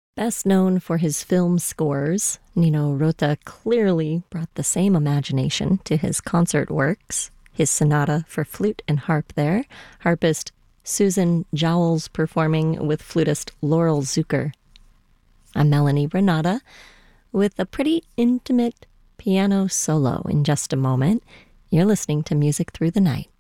Best known for his film scores, Nino Rota clearly brought the same imagination to his concert works. His sonata for flute and harp there, harpist Susan Jowls performing with flutist Laurel Zucker. I'm Melanie Renata with a pretty intimate piano solo in just a moment. You're listening to Music Through the Night.